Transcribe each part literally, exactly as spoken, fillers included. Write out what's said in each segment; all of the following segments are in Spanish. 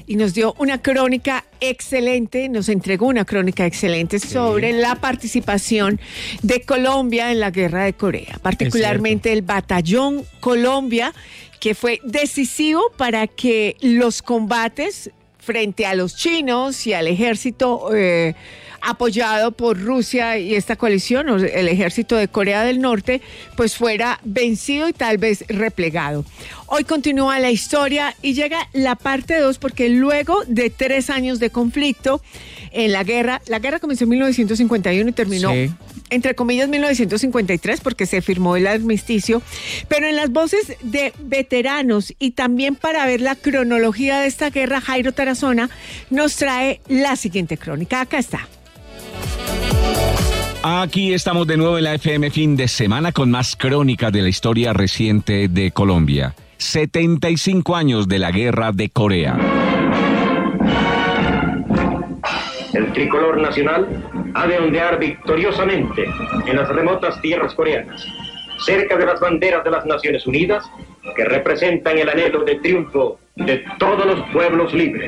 y nos dio una crónica excelente, nos entregó una crónica excelente sobre sí. la participación de Colombia en la guerra de Corea, particularmente el Batallón Colombia, que fue decisivo para que los combates frente a los chinos y al ejército eh, apoyado por Rusia y esta coalición, el ejército de Corea del Norte, pues fuera vencido y tal vez replegado. Hoy continúa la historia y llega la parte dos, porque luego de tres años de conflicto en la guerra, la guerra comenzó en mil novecientos cincuenta y uno y terminó, sí. entre comillas, mil novecientos cincuenta y tres, porque se firmó el armisticio, pero en las voces de veteranos y también para ver la cronología de esta guerra, Jairo Tarazona nos trae la siguiente crónica. Acá está. Aquí estamos de nuevo en la F M Fin de Semana con más crónicas de la historia reciente de Colombia. setenta y cinco años de la guerra de Corea. El tricolor nacional ha de ondear victoriosamente en las remotas tierras coreanas, cerca de las banderas de las Naciones Unidas, que representan el anhelo de triunfo de todos los pueblos libres.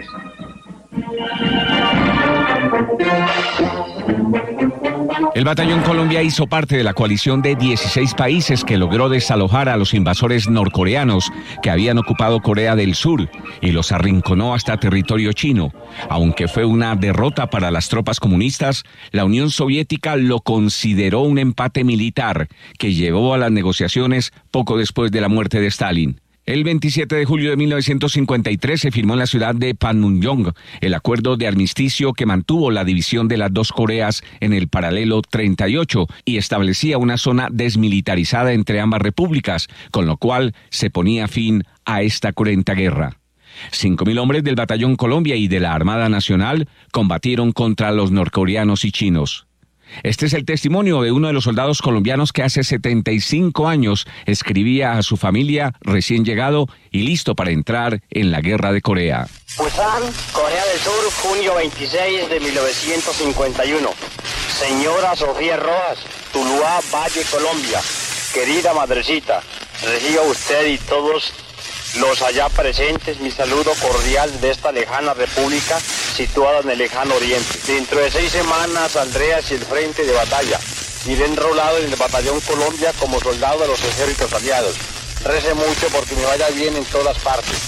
El Batallón Colombia hizo parte de la coalición de dieciséis países que logró desalojar a los invasores norcoreanos que habían ocupado Corea del Sur y los arrinconó hasta territorio chino. Aunque fue una derrota para las tropas comunistas, la Unión Soviética lo consideró un empate militar que llevó a las negociaciones poco después de la muerte de Stalin. El veintisiete de julio de mil novecientos cincuenta y tres se firmó en la ciudad de Panmunjom el acuerdo de armisticio que mantuvo la división de las dos Coreas en el paralelo treinta y ocho y establecía una zona desmilitarizada entre ambas repúblicas, con lo cual se ponía fin a esta cruenta guerra. Cinco mil hombres del Batallón Colombia y de la Armada Nacional combatieron contra los norcoreanos y chinos. Este es el testimonio de uno de los soldados colombianos que hace setenta y cinco años escribía a su familia recién llegado y listo para entrar en la guerra de Corea. Busan, Corea del Sur, junio veintiséis de mil novecientos cincuenta y uno. Señora Sofía Rojas, Tuluá, Valle, Colombia. Querida madrecita, reciba usted y todos los allá presentes mi saludo cordial de esta lejana república situada en el lejano oriente. Dentro de seis semanas saldré hacia el frente de batalla. Iré enrolado en el Batallón Colombia como soldado de los ejércitos aliados. Rece mucho porque me vaya bien en todas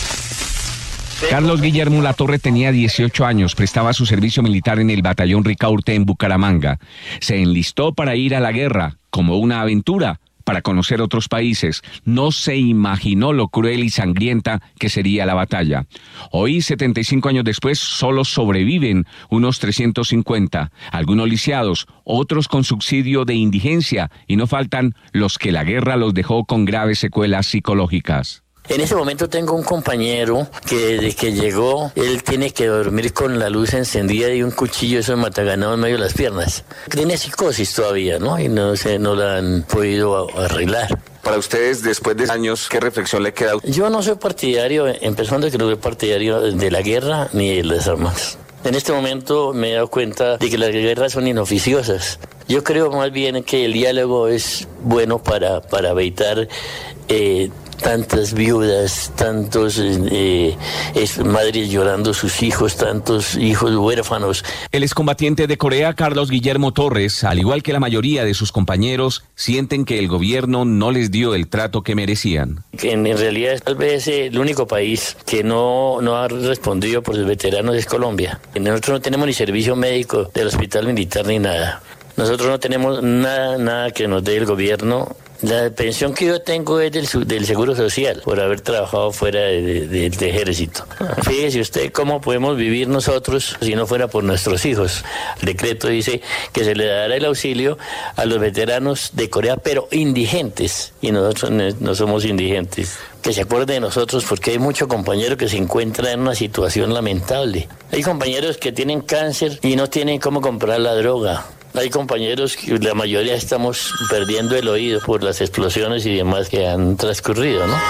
partes. Carlos Guillermo Latorre tenía dieciocho años, prestaba su servicio militar en el Batallón Ricaurte en Bucaramanga. Se enlistó para ir a la guerra, como una aventura, para conocer otros países. No se imaginó lo cruel y sangrienta que sería la batalla. Hoy, setenta y cinco años después, solo sobreviven unos trescientos cincuenta, algunos lisiados, otros con subsidio de indigencia, y no faltan los que la guerra los dejó con graves secuelas psicológicas. En ese momento tengo un compañero que desde que llegó, él tiene que dormir con la luz encendida y un cuchillo eso de mataganado en medio de las piernas. Tiene psicosis todavía, ¿no? Y no se, no la han podido arreglar. Para ustedes, después de años, ¿qué reflexión le queda? Yo no soy partidario, empezando que no soy partidario de la guerra ni de las armas. En este momento me he dado cuenta de que las guerras son inoficiosas. Yo creo más bien que el diálogo es bueno para, para evitar eh, tantas viudas, tantos eh, es, madres llorando sus hijos, tantos hijos huérfanos. El excombatiente de Corea, Carlos Guillermo Torres, al igual que la mayoría de sus compañeros, sienten que el gobierno no les dio el trato que merecían. En, en realidad, tal vez el único país que no, no ha respondido por sus veteranos es Colombia. Nosotros no tenemos ni servicio médico del hospital militar ni nada. Nosotros no tenemos nada, nada que nos dé el gobierno. La pensión que yo tengo es del, del Seguro Social, por haber trabajado fuera de, de, de ejército. Fíjese usted cómo podemos vivir nosotros si no fuera por nuestros hijos. El decreto dice que se le dará el auxilio a los veteranos de Corea, pero indigentes, y nosotros no somos indigentes. Que se acuerde de nosotros porque hay muchos compañeros que se encuentran en una situación lamentable. Hay compañeros que tienen cáncer y no tienen cómo comprar la droga. Hay compañeros que la mayoría estamos perdiendo el oído por las explosiones y demás que han transcurrido, ¿no?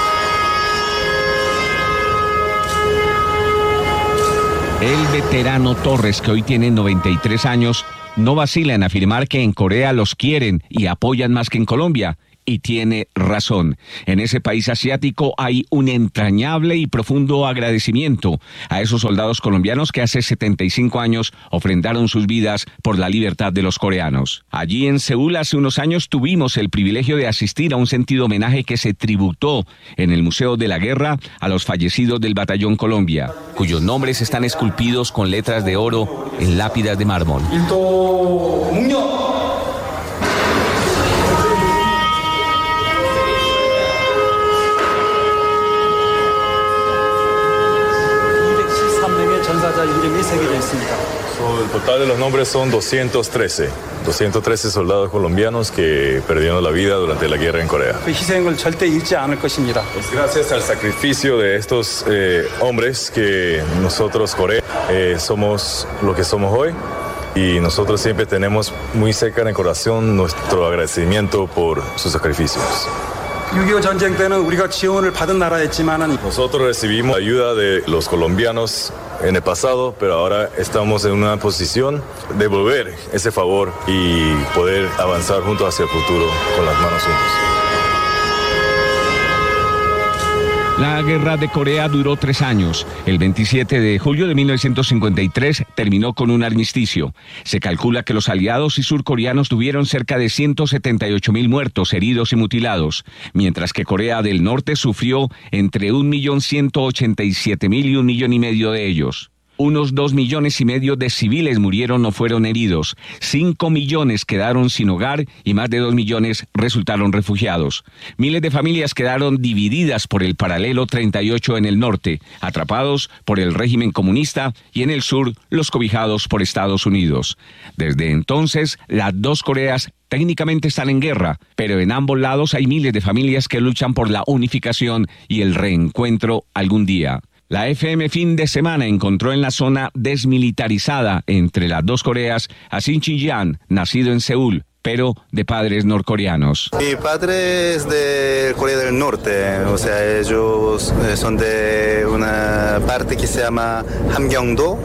El veterano Torres, que hoy tiene noventa y tres años, no vacila en afirmar que en Corea los quieren y apoyan más que en Colombia, y tiene razón. En ese país asiático hay un entrañable y profundo agradecimiento a esos soldados colombianos que hace setenta y cinco años ofrendaron sus vidas por la libertad de los coreanos. Allí en Seúl hace unos años tuvimos el privilegio de asistir a un sentido homenaje que se tributó en el Museo de la Guerra a los fallecidos del Batallón Colombia, cuyos nombres están esculpidos con letras de oro en lápidas de mármol. El total de los nombres son doscientos trece. doscientos trece soldados colombianos que perdieron la vida durante la guerra en Corea. Es gracias al sacrificio de estos eh, hombres que nosotros, Corea, eh, somos lo que somos hoy. Y nosotros siempre tenemos muy cerca en el corazón nuestro agradecimiento por sus sacrificios. Nosotros recibimos ayuda de los colombianos en el pasado, pero ahora estamos en una posición de devolver ese favor y poder avanzar juntos hacia el futuro con las manos juntas. La guerra de Corea duró tres años. El veintisiete de julio de mil novecientos cincuenta y tres terminó con un armisticio. Se calcula que los aliados y surcoreanos tuvieron cerca de ciento setenta y ocho mil muertos, heridos y mutilados, mientras que Corea del Norte sufrió entre un millón ciento ochenta y siete mil y un millón y medio de ellos. Unos dos millones y medio de civiles murieron o fueron heridos, cinco millones quedaron sin hogar y más de dos millones resultaron refugiados. Miles de familias quedaron divididas por el paralelo treinta y ocho en el norte, atrapados por el régimen comunista, y en el sur los cobijados por Estados Unidos. Desde entonces, las dos Coreas técnicamente están en guerra, pero en ambos lados hay miles de familias que luchan por la unificación y el reencuentro algún día. La F M Fin de Semana encontró en la zona desmilitarizada entre las dos Coreas a Shin Chi-Jan, nacido en Seúl, pero de padres norcoreanos. Mi padre es de Corea del Norte, o sea, ellos son de una parte que se llama Hamgyongdo,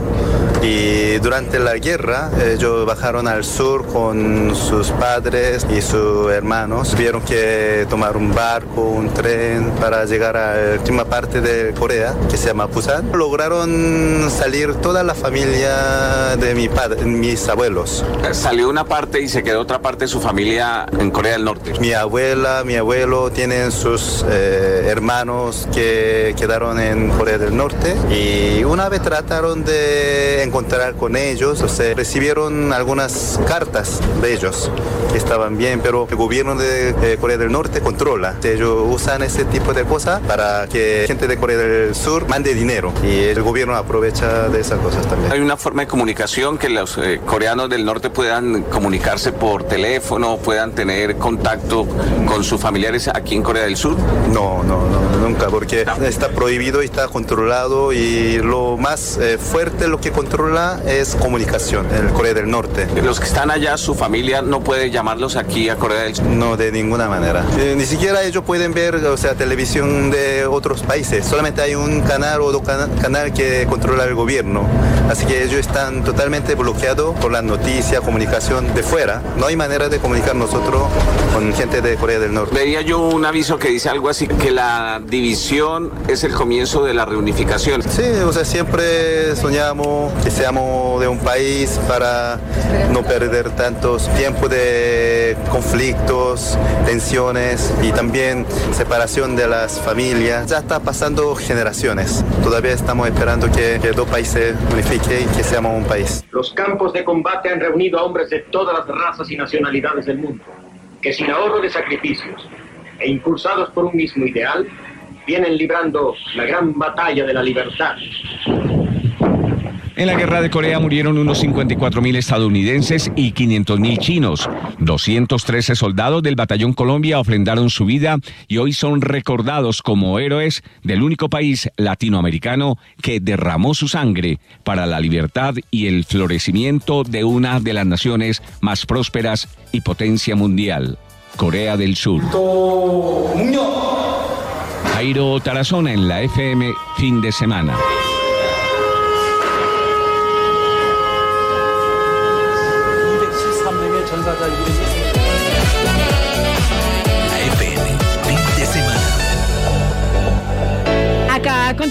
y durante la guerra ellos bajaron al sur con sus padres y sus hermanos. Tuvieron que tomar un barco, un tren para llegar a la última parte de Corea, que se llama Busan. Lograron salir toda la familia de mi padre, mis abuelos. Salió una parte y se quedó otra parte de su familia en Corea del Norte. Mi abuela, mi abuelo tienen sus eh, hermanos que quedaron en Corea del Norte, y una vez trataron de encontrar con ellos, o sea, recibieron algunas cartas de ellos que estaban bien, pero el gobierno de eh, Corea del Norte controla. Ellos usan ese tipo de cosas para que gente de Corea del Sur mande dinero, y el gobierno aprovecha de esas cosas también. ¿Hay una forma de comunicación que los eh, coreanos del norte puedan comunicarse por teléfono, puedan tener contacto con sus familiares aquí en Corea del Sur? No, no, no, nunca, porque no. Está prohibido y está controlado, y lo más eh, fuerte, lo que controla es comunicación en Corea del Norte. Los que están allá, su familia no puede llamarlos aquí a Corea del Sur. No, de ninguna manera. Eh, ni siquiera ellos pueden ver, o sea, televisión de otros países. Solamente hay un canal o dos can- canal que controla el gobierno. Así que ellos están totalmente bloqueados por la noticia, comunicación de fuera. No hay manera de comunicar nosotros con gente de Corea del Norte. Veía yo un aviso que dice algo así, que la división es el comienzo de la reunificación. Sí, o sea, siempre soñamos que seamos de un país para no perder tantos tiempos de conflictos, tensiones y también separación de las familias. Ya está pasando generaciones. Todavía estamos esperando que, que dos países unifiquen y que seamos un país. Los campos de combate han reunido a hombres de todas las razas y nacionalidades del mundo, que sin ahorro de sacrificios e impulsados por un mismo ideal, vienen librando la gran batalla de la libertad. En la guerra de Corea murieron unos cincuenta y cuatro mil estadounidenses y quinientos mil chinos. doscientos trece soldados del Batallón Colombia ofrendaron su vida y hoy son recordados como héroes del único país latinoamericano que derramó su sangre para la libertad y el florecimiento de una de las naciones más prósperas y potencia mundial, Corea del Sur. Jairo Tarazona en la F M Fin de Semana. La F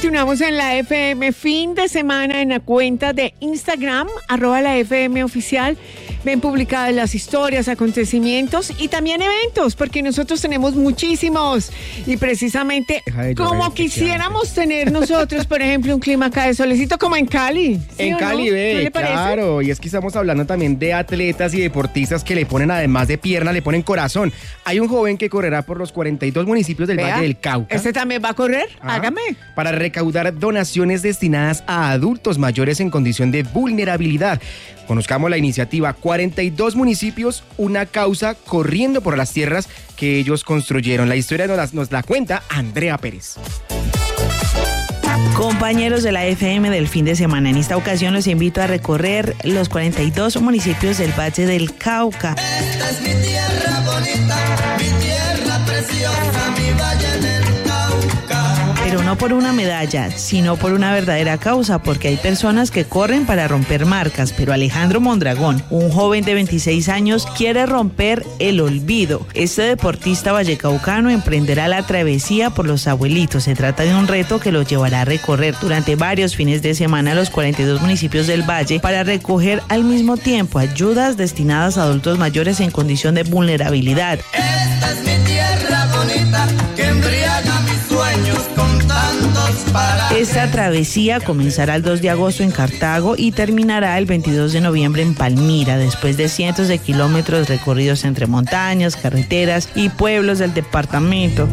continuamos en la F M fin de semana en la cuenta de Instagram, arroba la F M oficial. Ven publicadas las historias, acontecimientos y también eventos, porque nosotros tenemos muchísimos. Y precisamente, como quisiéramos tener nosotros, por ejemplo, un clima acá de solecito como en Cali. ¿Sí en Cali, no? ve, claro. Y es que estamos hablando también de atletas y deportistas que le ponen, además de pierna, le ponen corazón. Hay un joven que correrá por los cuarenta y dos municipios del Vea, Valle del Cauca. ¿Este también va a correr? Ajá. Hágame. Para recaudar donaciones destinadas a adultos mayores en condición de vulnerabilidad. Conozcamos la iniciativa cuarenta y dos municipios, una causa corriendo por las tierras que ellos construyeron. La historia nos la, nos la cuenta Andrea Pérez. Compañeros de la F M del fin de semana, en esta ocasión los invito a recorrer los cuarenta y dos municipios del Valle del Cauca. Esta es mi tierra bonita, mi tierra preciosa, mi valle del Cauca. Pero no por una medalla, sino por una verdadera causa, porque hay personas que corren para romper marcas, pero Alejandro Mondragón, un joven de veintiséis años, quiere romper el olvido. Este deportista vallecaucano emprenderá la travesía por los abuelitos. Se trata de un reto que lo llevará a recorrer durante varios fines de semana los cuarenta y dos municipios del Valle para recoger al mismo tiempo ayudas destinadas a adultos mayores en condición de vulnerabilidad. Esta es mi tierra bonita que embriaga mis sueños con tantos parajes. Esta travesía comenzará el dos de agosto en Cartago y terminará el veintidós de noviembre en Palmira, después de cientos de kilómetros recorridos entre montañas, carreteras y pueblos del departamento.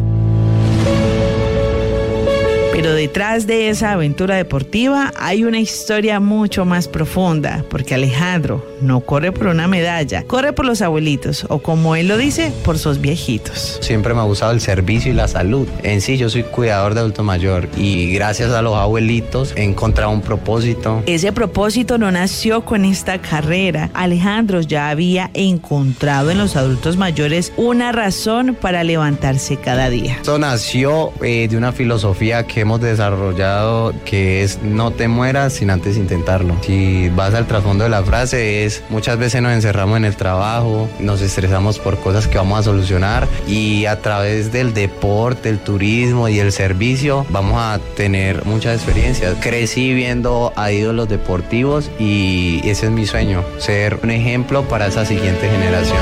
Pero detrás de esa aventura deportiva hay una historia mucho más profunda, porque Alejandro no corre por una medalla, corre por los abuelitos, o como él lo dice, por sus viejitos. Siempre me ha gustado el servicio y la salud. En sí, yo soy cuidador de adulto mayor y gracias a los abuelitos he encontrado un propósito. Ese propósito no nació con esta carrera. Alejandro ya había encontrado en los adultos mayores una razón para levantarse cada día. Esto nació eh, de una filosofía que hemos desarrollado, que es no te mueras sin antes intentarlo. Si vas al trasfondo de la frase, es muchas veces nos encerramos en el trabajo, nos estresamos por cosas que vamos a solucionar y a través del deporte, el turismo y el servicio vamos a tener muchas experiencias. Crecí viendo a ídolos deportivos y ese es mi sueño, ser un ejemplo para esa siguiente generación.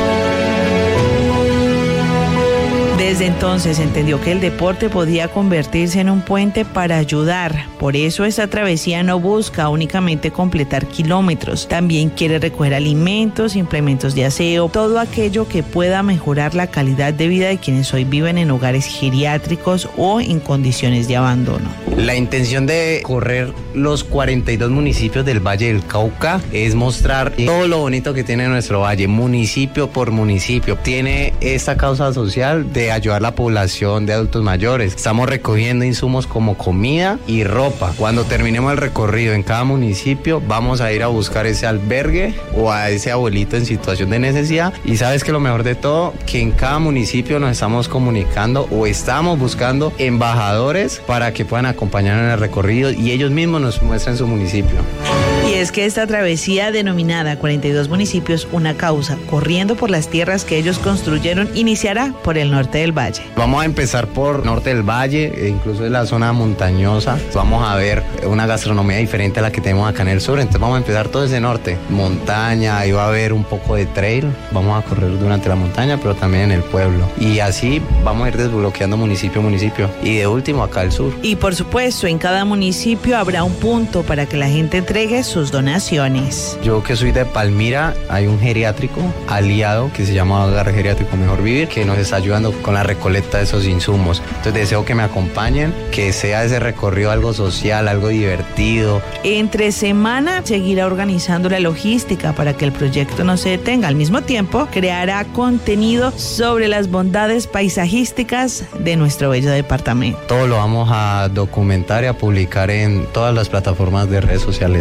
Desde entonces entendió que el deporte podía convertirse en un puente para ayudar. Por eso esta travesía no busca únicamente completar kilómetros. También quiere recoger alimentos, implementos de aseo, todo aquello que pueda mejorar la calidad de vida de quienes hoy viven en hogares geriátricos o en condiciones de abandono. La intención de correr los cuarenta y dos municipios del Valle del Cauca es mostrar todo lo bonito que tiene nuestro valle, municipio por municipio. Tiene esta causa social de ayudar a la población de adultos mayores. Estamos recogiendo insumos como comida y ropa. Cuando terminemos el recorrido en cada municipio, vamos a ir a buscar ese albergue o a ese abuelito en situación de necesidad. Y sabes que lo mejor de todo, que en cada municipio nos estamos comunicando o estamos buscando embajadores para que puedan acompañar en el recorrido y ellos mismos nos muestran su municipio. Y es que esta travesía denominada cuarenta y dos municipios, una causa, corriendo por las tierras que ellos construyeron, iniciará por el norte del valle. Vamos a empezar por norte del valle, e incluso en la zona montañosa. Vamos a ver una gastronomía diferente a la que tenemos acá en el sur. Entonces vamos a empezar todo ese norte. Montaña, ahí va a haber un poco de trail. Vamos a correr durante la montaña, pero también en el pueblo. Y así vamos a ir desbloqueando municipio a municipio. Y de último acá al sur. Y por supuesto, en cada municipio habrá un punto para que la gente entregue sus donaciones. Yo que soy de Palmira, hay un geriátrico aliado que se llama Hogar Geriátrico Mejor Vivir, que nos está ayudando con la recolecta de esos insumos. Entonces deseo que me acompañen, que sea ese recorrido algo social, algo divertido. Entre semana seguirá organizando la logística para que el proyecto no se detenga. Al mismo tiempo, creará contenido sobre las bondades paisajísticas de nuestro bello departamento. Todo lo vamos a documentar y a publicar en todas las plataformas de redes sociales. Pueden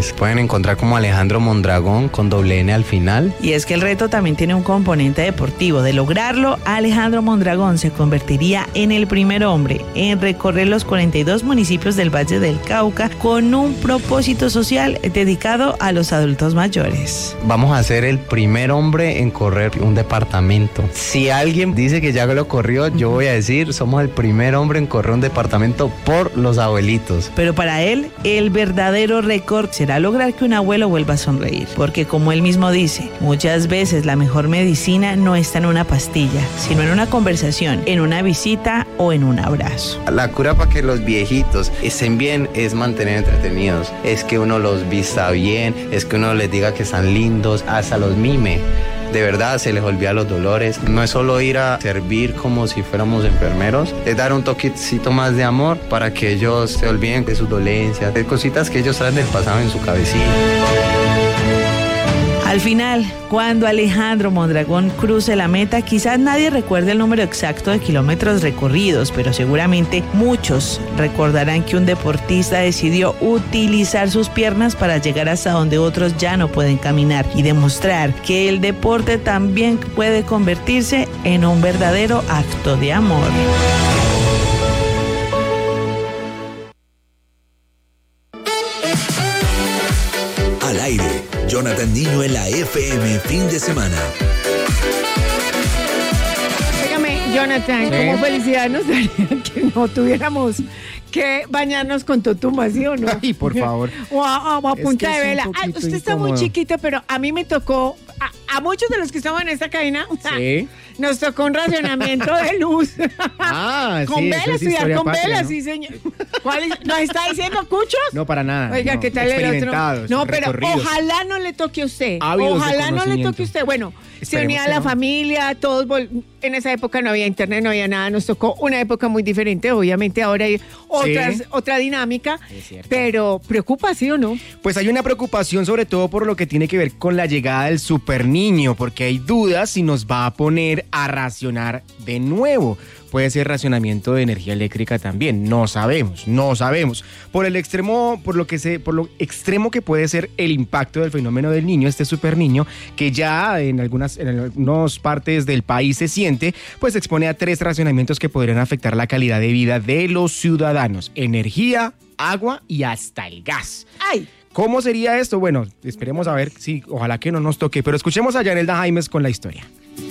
encontrar como Alejandro Mondragón con doble N al final. Y es que el reto también tiene un componente deportivo. De lograrlo, Alejandro Mondragón se convertiría en el primer hombre en recorrer los cuarenta y dos municipios del Valle del Cauca con un propósito social dedicado a los adultos mayores. Vamos a ser el primer hombre en correr un departamento. Si alguien dice que ya lo corrió, yo voy a decir, somos el primer hombre en correr un departamento por los abuelitos. Pero para él, el verdadero récord será lograr que un abuelo vuelva a sonreír. Porque como él mismo dice, muchas veces la mejor medicina no está en una pastilla, sino en una conversación, en una visita o en un abrazo. La cura para que los viejitos estén bien es mantener entretenidos. Es que uno los vista bien, es que uno les diga que están lindos, hasta los mime. De verdad se les olvida los dolores. No es solo ir a servir como si fuéramos enfermeros, es dar un toquecito más de amor para que ellos se olviden de sus dolencias, de cositas que ellos traen del pasado en su cabecilla. Al final, cuando Alejandro Mondragón cruce la meta, quizás nadie recuerde el número exacto de kilómetros recorridos, pero seguramente muchos recordarán que un deportista decidió utilizar sus piernas para llegar hasta donde otros ya no pueden caminar y demostrar que el deporte también puede convertirse en un verdadero acto de amor. Al aire, Jonathan Niño en la F M fin de semana. Dígame, Jonathan, Sí. ¿cómo felicidad nos daría que no tuviéramos que bañarnos con totuma, sí o no? Ay, por favor. O a, o a Es punta que de es un vela. Ay, poquito usted está muy incómodo. chiquito, pero a mí me tocó, a, a muchos de los que estamos en esta cadena, Sí. nos tocó un racionamiento de luz. Ah, con sí, eso velas, es estudiar historia con patria, velas, ¿no? sí, señor. ¿Cuál es? ¿Nos está diciendo cuchos? No, para nada. Oiga, no. ¿qué tal el otro? Experimentados, No, pero recorridos. ojalá no le toque a usted. Ávidos de Ojalá no le conocimiento. toque a usted. Bueno, se Esperemos unía que la no. familia, todos. vol- En esa época no había internet, no había nada. Nos tocó una época muy diferente. Obviamente ahora hay otras, Sí. otra dinámica. Es cierto. Pero, ¿preocupa, sí o no? Pues hay una preocupación sobre todo por lo que tiene que ver con la llegada del super niño, porque hay dudas si nos va a poner a racionar de nuevo. Puede ser racionamiento de energía eléctrica también, no sabemos, no sabemos. Por el extremo, por lo que se, por lo extremo que puede ser el impacto del fenómeno del niño, este super niño, que ya en algunas, en algunas partes del país se siente, pues expone a tres racionamientos que podrían afectar la calidad de vida de los ciudadanos: energía, agua y hasta el gas. ¡Ay! ¿Cómo sería esto? Bueno, esperemos a ver si, ojalá que no nos toque, pero escuchemos a Yanelda Jaimes con la historia.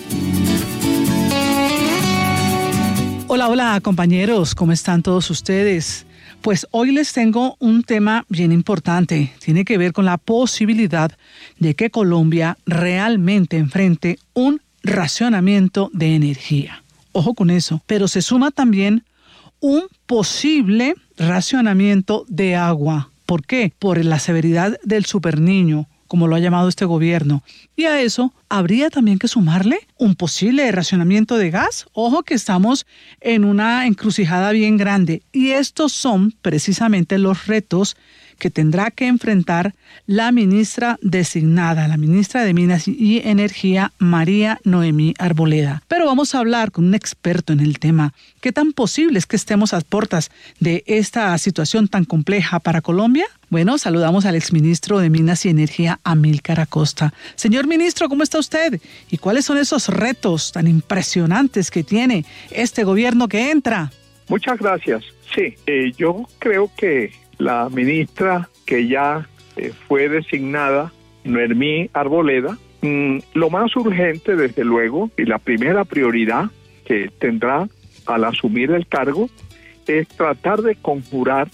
Hola, hola compañeros, ¿cómo están todos ustedes? Pues hoy les tengo un tema bien importante. Tiene que ver con la posibilidad de que Colombia realmente enfrente un racionamiento de energía. Ojo con eso. Pero se suma también un posible racionamiento de agua. ¿Por qué? Por la severidad del superniño, como lo ha llamado este gobierno. Y a eso habría también que sumarle un posible racionamiento de gas. Ojo que estamos en una encrucijada bien grande. Y estos son precisamente los retos que tendrá que enfrentar la ministra designada, la ministra de Minas y Energía, María Noemí Arboleda. Pero vamos a hablar con un experto en el tema. ¿Qué tan posible es que estemos a puertas de esta situación tan compleja para Colombia? Bueno, saludamos al exministro de Minas y Energía, Amílcar Acosta. Señor ministro, ¿cómo está usted? ¿Y cuáles son esos retos tan impresionantes que tiene este gobierno que entra? Muchas gracias. Sí, eh, yo creo que la ministra que ya eh, fue designada, Noemí Arboleda, mmm, lo más urgente, desde luego, y la primera prioridad que tendrá al asumir el cargo, es tratar de conjurar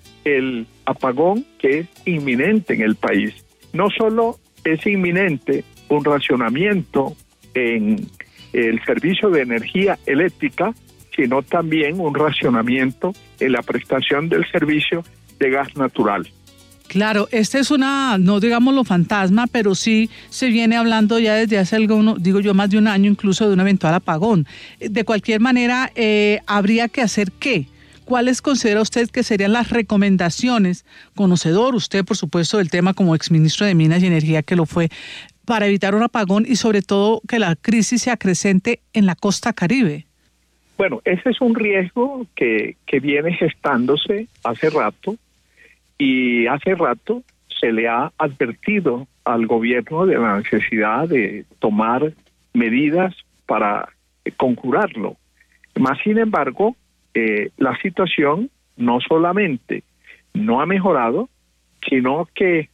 el apagón que es inminente en el país. No solo es inminente un racionamiento en el servicio de energía eléctrica, sino también un racionamiento en la prestación del servicio de gas natural. Claro, esta es una, no digámoslo fantasma, pero sí se viene hablando ya desde hace algo, digo yo, más de un año incluso de un eventual apagón. De cualquier manera, eh, ¿habría que hacer qué? ¿Cuáles considera usted que serían las recomendaciones, conocedor usted, por supuesto, del tema como exministro de Minas y Energía que lo fue, para evitar un apagón y sobre todo que la crisis se acrecente en la costa Caribe? Bueno, ese es un riesgo que, que viene gestándose hace rato, y hace rato se le ha advertido al gobierno de la necesidad de tomar medidas para eh, conjurarlo. Más sin embargo, eh, la situación no solamente no ha mejorado, sino que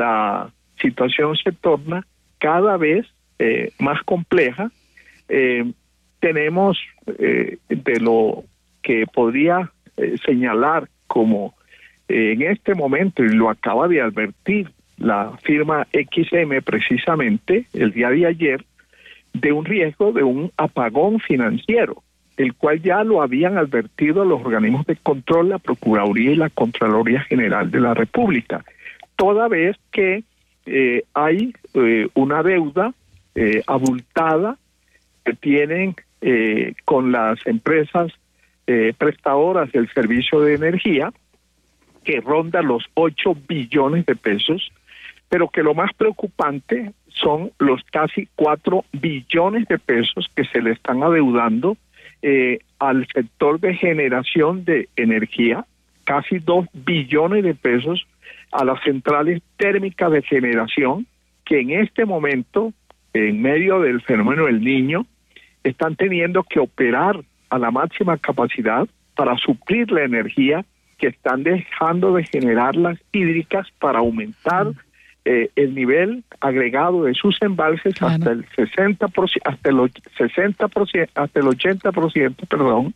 la situación se torna cada vez eh, más compleja. Eh, tenemos eh, de lo que podría eh, señalar como eh, en este momento, y lo acaba de advertir la firma X M precisamente el día de ayer, de un riesgo de un apagón financiero, el cual ya lo habían advertido los organismos de control, la Procuraduría y la Contraloría General de la República, toda vez que eh, hay eh, una deuda eh, abultada que tienen eh, con las empresas eh, prestadoras del servicio de energía, que ronda los ocho billones de pesos, pero que lo más preocupante son los casi cuatro billones de pesos que se le están adeudando eh, al sector de generación de energía, casi dos billones de pesos a las centrales térmicas de generación, que en este momento, en medio del fenómeno del Niño, están teniendo que operar a la máxima capacidad para suplir la energía que están dejando de generar las hídricas para aumentar eh, el nivel agregado de sus embalses claro. hasta el sesenta por ciento, hasta el sesenta por ciento, hasta el ochenta por ciento, perdón,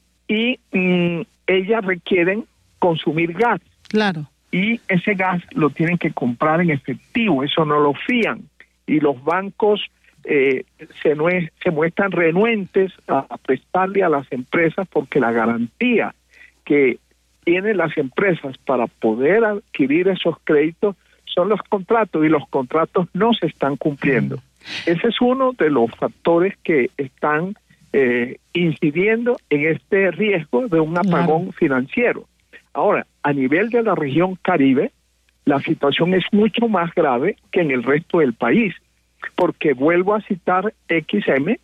y mm, ellas requieren consumir gas. Claro. Y ese gas lo tienen que comprar en efectivo, eso no lo fían. Y los bancos eh, se, nue- se muestran renuentes a, a prestarle a las empresas porque la garantía que tienen las empresas para poder adquirir esos créditos son los contratos, y los contratos no se están cumpliendo. Ese es uno de los factores que están eh, incidiendo en este riesgo de un apagón claro. financiero. Ahora, a nivel de la región Caribe, la situación es mucho más grave que en el resto del país, porque vuelvo a citar X M,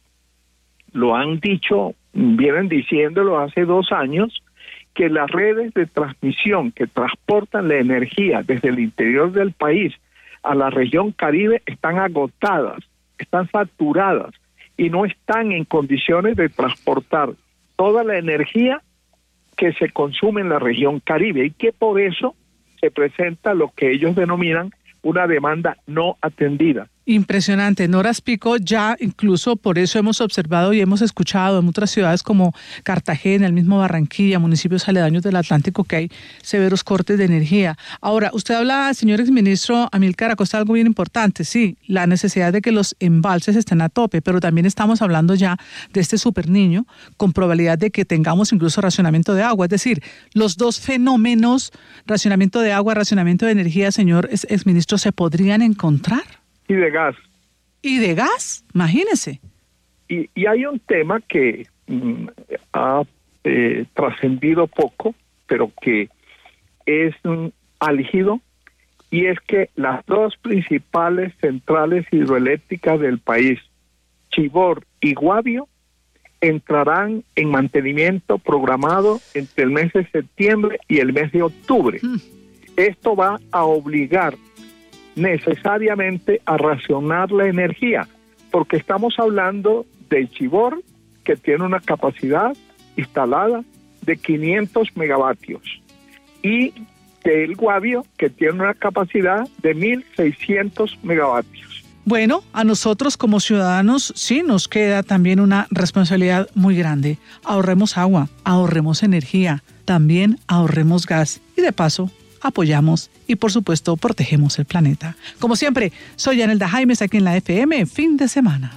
lo han dicho, vienen diciéndolo hace dos años, que las redes de transmisión que transportan la energía desde el interior del país a la región Caribe están agotadas, están saturadas y no están en condiciones de transportar toda la energía que se consume en la región Caribe, y que por eso se presenta lo que ellos denominan una demanda no atendida. Impresionante. En horas pico ya incluso por eso hemos observado y hemos escuchado en otras ciudades como Cartagena, el mismo Barranquilla, municipios aledaños del Atlántico, que hay severos cortes de energía. Ahora, usted habla, señor exministro Amílcar Acosta, algo bien importante. Sí, la necesidad de que los embalses estén a tope, pero también estamos hablando ya de este super niño con probabilidad de que tengamos incluso racionamiento de agua. Es decir, los dos fenómenos, racionamiento de agua, racionamiento de energía, señor exministro, ¿se podrían encontrar? Y de gas. ¿Y de gas? Imagínese. Y, y hay un tema que mm, ha eh, trascendido poco, pero que es mm, álgido, y es que las dos principales centrales hidroeléctricas del país, Chivor y Guavio, entrarán en mantenimiento programado entre el mes de septiembre y el mes de octubre. Mm. Esto va a obligar necesariamente a racionar la energía, porque estamos hablando de Chivor, que tiene una capacidad instalada de quinientos megavatios, y del Guavio, que tiene una capacidad de mil seiscientos megavatios. Bueno, a nosotros como ciudadanos sí nos queda también una responsabilidad muy grande. Ahorremos agua, ahorremos energía, también ahorremos gas, y de paso apoyamos y, por supuesto, protegemos el planeta. Como siempre, soy Yanelda Jaimes, aquí en la F M, fin de semana.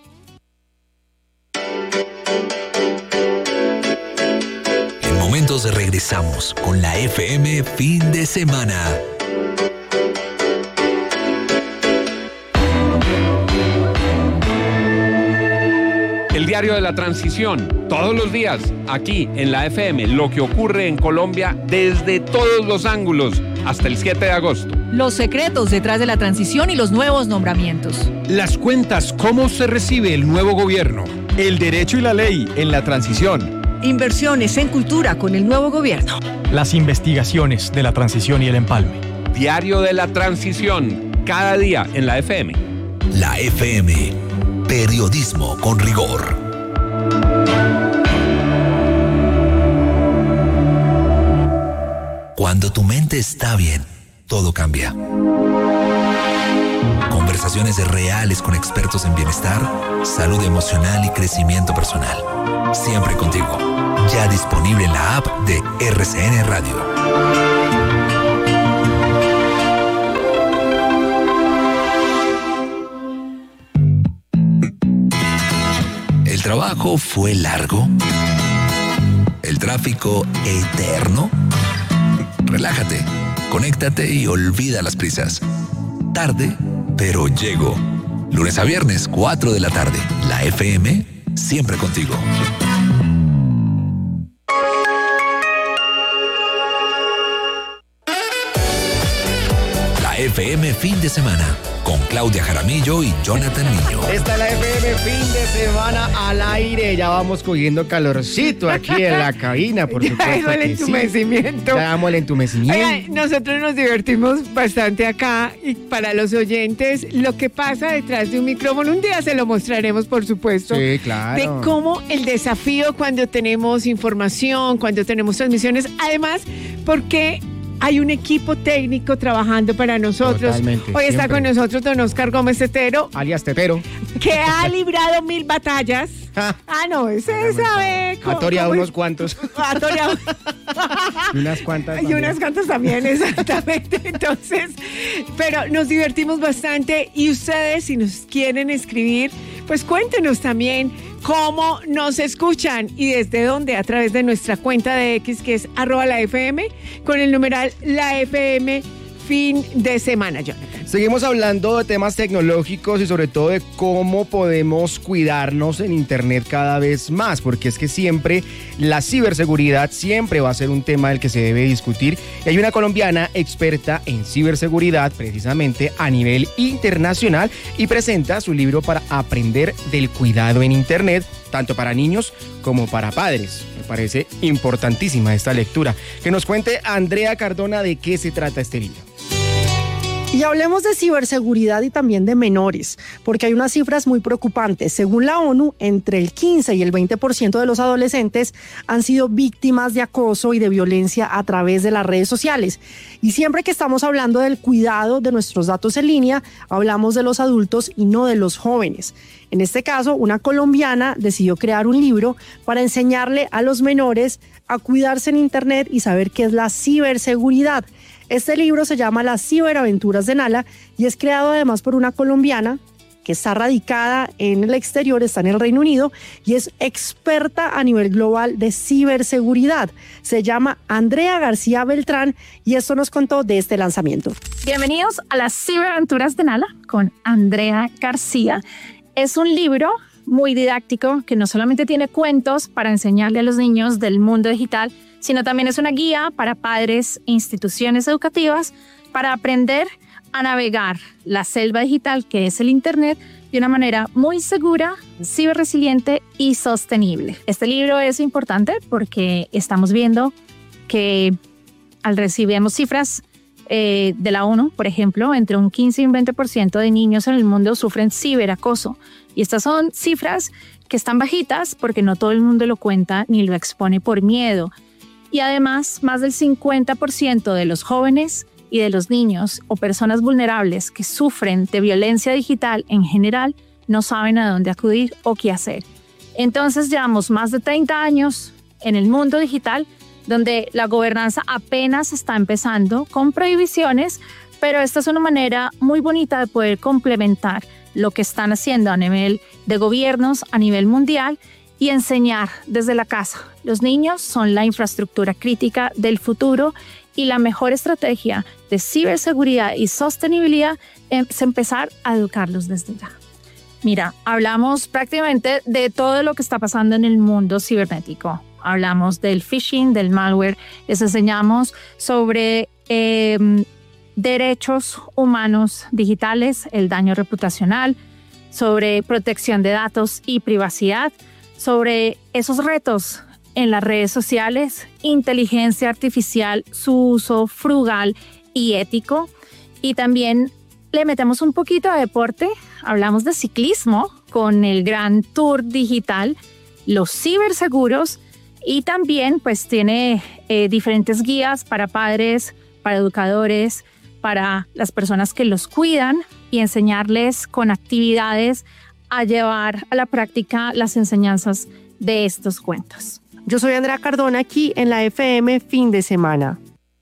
En momentos regresamos con la F M fin de semana. El diario de la transición, todos los días, aquí en la F M, lo que ocurre en Colombia desde todos los ángulos, hasta el siete de agosto. Los secretos detrás de la transición y los nuevos nombramientos. Las cuentas, cómo se recibe el nuevo gobierno. El derecho y la ley en la transición. Inversiones en cultura con el nuevo gobierno. Las investigaciones de la transición y el empalme. diario de la transición, cada día en la F M. La F M, periodismo con rigor. Cuando tu mente está bien, todo cambia. Conversaciones reales con expertos en bienestar, salud emocional y crecimiento personal. Siempre contigo. Ya disponible en la app de R C N Radio. ¿El trabajo fue largo? ¿El tráfico eterno? Relájate, conéctate y olvida las prisas. Tarde, pero llego. Lunes a viernes, cuatro de la tarde. La F M, siempre contigo. La F M fin de semana, con Claudia Jaramillo y Jonathan Niño. Esta es la F M fin de semana al aire. Ya vamos cogiendo calorcito aquí en la cabina, por ya supuesto. llegó el que entumecimiento. Sí. Ya damos el entumecimiento. Oigan, nosotros nos divertimos bastante acá y para los oyentes, lo que pasa detrás de un micrófono, un día se lo mostraremos, por supuesto. Sí, claro. De cómo el desafío cuando tenemos información, cuando tenemos transmisiones, además, porque hay un equipo técnico trabajando para nosotros. Totalmente, Hoy está siempre. con nosotros don Oscar Gómez Tetero, alias Tetero, que ha librado mil batallas. Ah, no, ese sabe cómo. ha toreado cómo- unos cuantos. Ha toreado. Y unas cuantas Y también. unas cuantas también, exactamente. Entonces, pero nos divertimos bastante y ustedes, si nos quieren escribir, pues cuéntenos también cómo nos escuchan y desde dónde, a través de nuestra cuenta de X, que es arroba la F M, con el numeral la F M fin de semana, Jonathan. Seguimos hablando de temas tecnológicos y sobre todo de cómo podemos cuidarnos en Internet cada vez más, porque es que siempre la ciberseguridad siempre va a ser un tema del que se debe discutir. Y hay una colombiana experta en ciberseguridad precisamente a nivel internacional y presenta su libro para aprender del cuidado en Internet, tanto para niños como para padres. Me parece importantísima esta lectura. Que nos cuente Andrea Cardona de qué se trata este libro. Y hablemos de ciberseguridad y también de menores, porque hay unas cifras muy preocupantes. Según la ONU, entre el quince y el veinte por ciento de los adolescentes han sido víctimas de acoso y de violencia a través de las redes sociales. Y siempre que estamos hablando del cuidado de nuestros datos en línea, hablamos de los adultos y no de los jóvenes. En este caso, una colombiana decidió crear un libro para enseñarle a los menores a cuidarse en Internet y saber qué es la ciberseguridad. Este libro se llama Las ciberaventuras de Nala y es creado además por una colombiana que está radicada en el exterior, está en el Reino Unido y es experta a nivel global de ciberseguridad. Se llama Andrea García Beltrán y esto nos contó de este lanzamiento. Bienvenidos a Las ciberaventuras de Nala con Andrea García. Es un libro muy didáctico que no solamente tiene cuentos para enseñarle a los niños del mundo digital, sino también es una guía para padres e instituciones educativas para aprender a navegar la selva digital que es el Internet de una manera muy segura, ciberresiliente y sostenible. Este libro es importante porque estamos viendo que al recibimos cifras eh, de la ONU, por ejemplo, entre un quince y un veinte por ciento de niños en el mundo sufren ciberacoso. Y estas son cifras que están bajitas porque no todo el mundo lo cuenta ni lo expone por miedo. Y además, más del cincuenta por ciento de los jóvenes y de los niños o personas vulnerables que sufren de violencia digital en general no saben a dónde acudir o qué hacer. Entonces llevamos más de treinta años en el mundo digital donde la gobernanza apenas está empezando con prohibiciones, pero esta es una manera muy bonita de poder complementar lo que están haciendo a nivel de gobiernos, a nivel mundial, y enseñar desde la casa. Los niños son la infraestructura crítica del futuro y la mejor estrategia de ciberseguridad y sostenibilidad es empezar a educarlos desde ya. Mira, hablamos prácticamente de todo lo que está pasando en el mundo cibernético. Hablamos del phishing, del malware, les enseñamos sobre eh, derechos humanos digitales, el daño reputacional, sobre protección de datos y privacidad, sobre esos retos en las redes sociales, inteligencia artificial, su uso frugal y ético. Y también le metemos un poquito de deporte, hablamos de ciclismo con el Gran Tour Digital, los ciberseguros y también pues tiene eh, diferentes guías para padres, para educadores, para las personas que los cuidan y enseñarles con actividades a llevar a la práctica las enseñanzas de estos cuentos. Yo soy Andrea Cardona aquí en la F M Fin de Semana.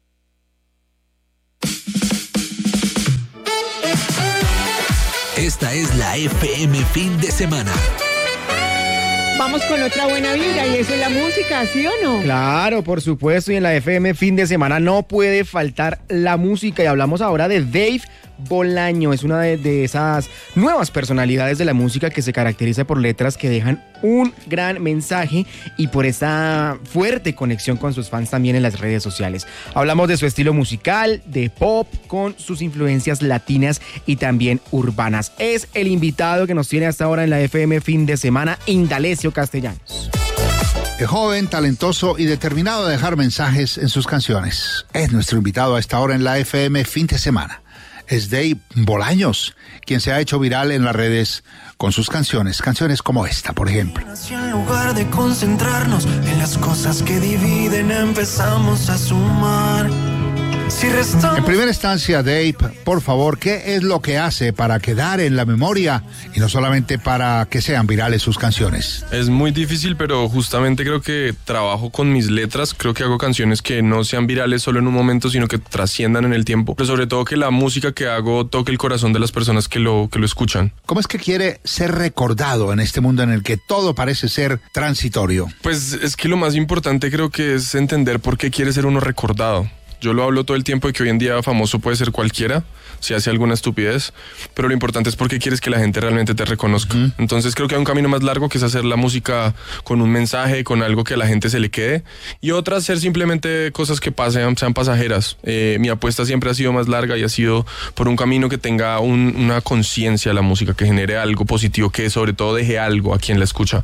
Esta es la F M Fin de Semana. Vamos con otra buena vibra y eso es la música, ¿sí o no? Claro, por supuesto, y en la F M Fin de Semana no puede faltar la música y hablamos ahora de Dave Bolaño. Es una de, de esas nuevas personalidades de la música que se caracteriza por letras que dejan un gran mensaje y por esta fuerte conexión con sus fans también en las redes sociales. Hablamos de su estilo musical, de pop, con sus influencias latinas y también urbanas. Es el invitado que nos tiene hasta ahora en la F M Fin de Semana, Indalecio Castellanos. El joven, talentoso y determinado a dejar mensajes en sus canciones. Es nuestro invitado a esta hora en la F M Fin de Semana. Es Dave Bolaños, quien se ha hecho viral en las redes con sus canciones, canciones como esta, por ejemplo. En lugar de concentrarnos en las cosas que dividen, empezamos a sumar. Si restamos... En primera instancia, Dave, por favor, ¿qué es lo que hace para quedar en la memoria y no solamente para que sean virales sus canciones? Es muy difícil, pero justamente creo que trabajo con mis letras. Creo que hago canciones que no sean virales solo en un momento, sino que trasciendan en el tiempo. Pero sobre todo que la música que hago toque el corazón de las personas que lo, que lo escuchan. ¿Cómo es que quiere ser recordado en este mundo en el que todo parece ser transitorio? Pues es que lo más importante creo que es entender por qué quiere ser uno recordado. Yo lo hablo todo el tiempo de que hoy en día famoso puede ser cualquiera, si hace alguna estupidez, pero lo importante es porque quieres que la gente realmente te reconozca. Uh-huh. Entonces creo que hay un camino más largo que es hacer la música con un mensaje, con algo que a la gente se le quede, y otra hacer simplemente cosas que pasen, sean pasajeras. Eh, mi apuesta siempre ha sido más larga y ha sido por un camino que tenga un, una conciencia a la música, que genere algo positivo, que sobre todo deje algo a quien la escucha.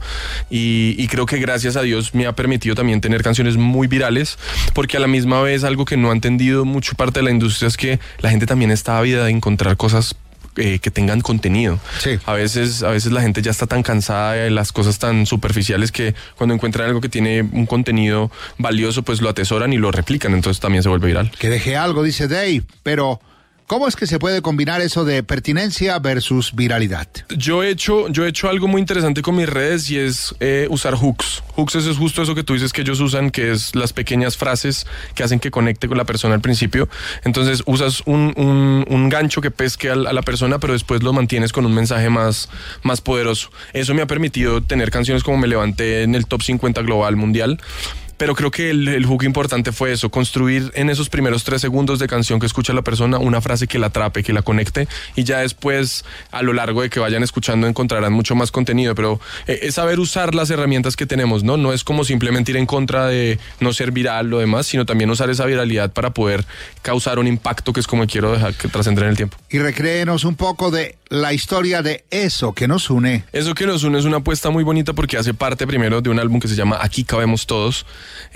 Y, y creo que gracias a Dios me ha permitido también tener canciones muy virales, porque a la misma vez algo que no ha entendido mucho parte de la industria es que la gente también está ávida de encontrar cosas eh, que tengan contenido. Sí. A veces, a veces la gente ya está tan cansada de las cosas tan superficiales que cuando encuentran algo que tiene un contenido valioso, pues lo atesoran y lo replican, entonces también se vuelve viral. Que deje algo, dice Dave, pero... ¿cómo es que se puede combinar eso de pertinencia versus viralidad? Yo he hecho, yo he hecho algo muy interesante con mis redes y es eh, usar hooks. Hooks es justo eso que tú dices que ellos usan, que es las pequeñas frases que hacen que conecte con la persona al principio. Entonces usas un, un, un gancho que pesque a la persona, pero después lo mantienes con un mensaje más, más poderoso. Eso me ha permitido tener canciones como Me Levanté en el top cincuenta global mundial. Pero creo que el, el hook importante fue eso, construir en esos primeros tres segundos de canción que escucha la persona una frase que la atrape, que la conecte, y ya después a lo largo de que vayan escuchando encontrarán mucho más contenido, pero eh, es saber usar las herramientas que tenemos, ¿no? No es como simplemente ir en contra de no ser viral o demás, sino también usar esa viralidad para poder causar un impacto que es como quiero dejar que trascender en el tiempo. Y recréenos un poco de la historia de Eso que nos une. Eso que nos une es una apuesta muy bonita porque hace parte primero de un álbum que se llama Aquí cabemos todos.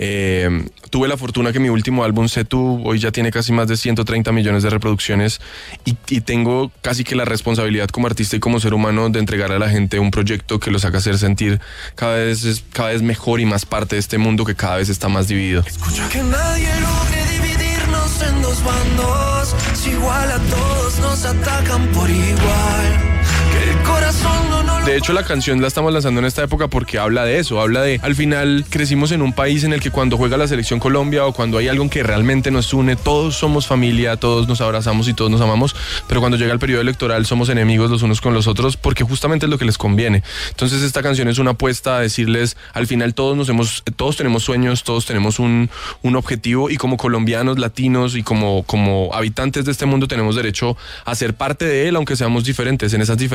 Eh, tuve la fortuna que mi último álbum, Setu, hoy ya tiene casi más de ciento treinta millones de reproducciones y, y tengo casi que la responsabilidad como artista y como ser humano de entregar a la gente un proyecto que los haga hacer sentir cada vez, cada vez mejor y más parte de este mundo que cada vez está más dividido. Escucha que nadie logre dividirnos en dos bandos, si igual a todos nos atacan por igual. Que el corazón no, no lo... De hecho, la canción la estamos lanzando en esta época porque habla de eso, habla de, al final crecimos en un país en el que cuando juega la selección Colombia o cuando hay algo que realmente nos une, todos somos familia, todos nos abrazamos y todos nos amamos, pero cuando llega el periodo electoral somos enemigos los unos con los otros porque justamente es lo que les conviene. Entonces esta canción es una apuesta a decirles, al final todos nos hemos, todos tenemos sueños, todos tenemos un, un objetivo y como colombianos, latinos y como, como habitantes de este mundo tenemos derecho a ser parte de él, aunque seamos diferentes. En esas diferencias creo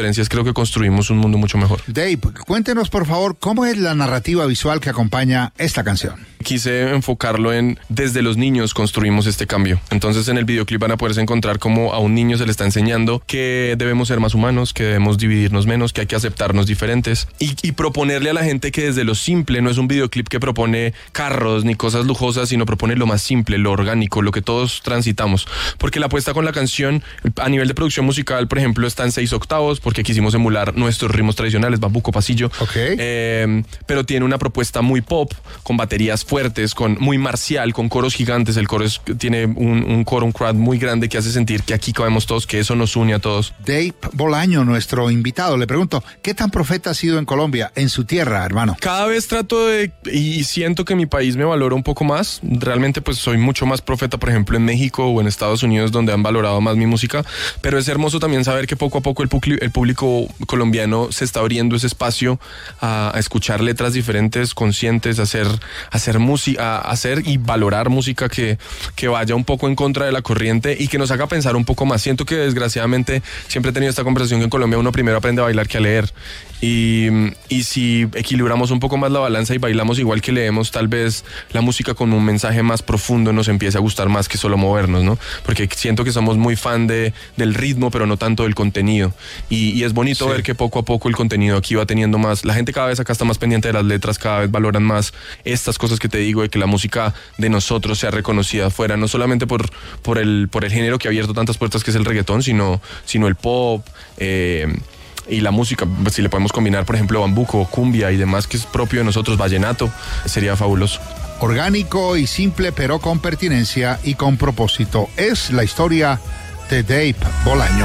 creo que construimos un mundo mucho mejor. Dave, cuéntenos por favor cómo es la narrativa visual que acompaña esta canción. Quise enfocarlo en desde los niños construimos este cambio. Entonces en el videoclip van a poderse encontrar cómo a un niño se le está enseñando que debemos ser más humanos, que debemos dividirnos menos, que hay que aceptarnos diferentes y, y proponerle a la gente que desde lo simple, no es un videoclip que propone carros ni cosas lujosas, sino propone lo más simple, lo orgánico, lo que todos transitamos. Porque la apuesta con la canción a nivel de producción musical, por ejemplo, está en seis octavos porque quisimos emular nuestros ritmos tradicionales, bambuco, pasillo. Okay. Eh, pero tiene una propuesta muy pop, con baterías fuertes, con muy marcial, con coros gigantes. El coro es, tiene un, un coro, un crowd muy grande que hace sentir que aquí cabemos todos, que eso nos une a todos. Dave Bolaño, nuestro invitado, le pregunto, ¿qué tan profeta ha sido en Colombia, en su tierra, hermano? Cada vez trato de, y siento que mi país me valora un poco más. Realmente pues soy mucho más profeta, por ejemplo, en México o en Estados Unidos, donde han valorado más mi música. Pero es hermoso también saber que poco a poco el, publi- el público colombiano se está abriendo ese espacio a, a escuchar letras diferentes, conscientes, a hacer, a hacer música, a hacer y valorar música que, que vaya un poco en contra de la corriente y que nos haga pensar un poco más. Siento que desgraciadamente siempre he tenido esta conversación que en Colombia uno primero aprende a bailar que a leer. Y, y si equilibramos un poco más la balanza y bailamos igual que leemos, tal vez la música con un mensaje más profundo nos empiece a gustar más que solo movernos, ¿no? Porque siento que somos muy fan de, del ritmo, pero no tanto del contenido. Y, y es bonito sí. ver que poco a poco el contenido aquí va teniendo más. La gente cada vez acá está más pendiente de las letras, cada vez valoran más estas cosas que te digo, de que la música de nosotros sea reconocida afuera, no solamente por, por, el, por el género que ha abierto tantas puertas que es el reggaetón, sino, sino el pop, eh, y la música, si le podemos combinar, por ejemplo, bambuco, cumbia y demás que es propio de nosotros, vallenato, sería fabuloso. Orgánico y simple, pero con pertinencia y con propósito. Es la historia de Dave Bolaño.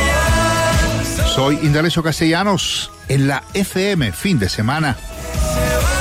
Soy Indalecio Castellanos en la F M Fin de Semana.